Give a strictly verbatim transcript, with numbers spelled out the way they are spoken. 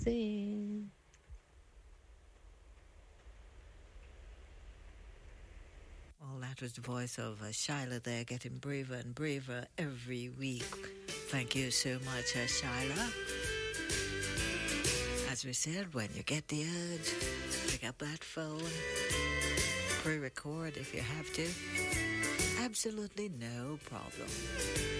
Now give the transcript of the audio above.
Sing. Well, that was the voice of uh, Shyla there, getting braver and braver every week. Thank you so much, uh, Shyla. As we said, when you get the urge, pick up that phone, pre-record if you have to. Absolutely no problem.